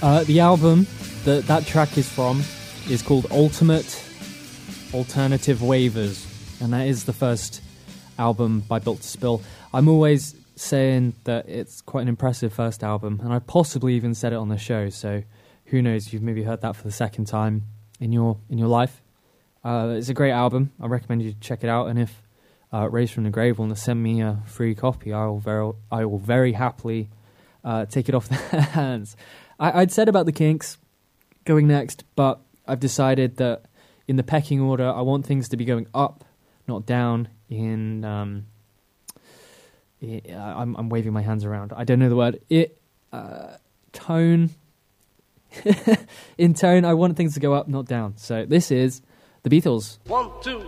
The album that track is from is called Ultimate Alternative Waivers, and that is the first album by Built to Spill. I'm always saying that it's quite an impressive first album, and I possibly even said it on the show, so who knows, you've maybe heard that for the second time in your life. It's a great album. I recommend you check it out, and if Raised from the Grave want to send me a free copy, I will very happily take it off their hands. I'd said about the Kinks going next, but I've decided that in the pecking order, I want things to be going up, not down. I'm waving my hands around. I don't know the word. Tone. In tone, I want things to go up, not down. So this is the Beatles. 1, 2.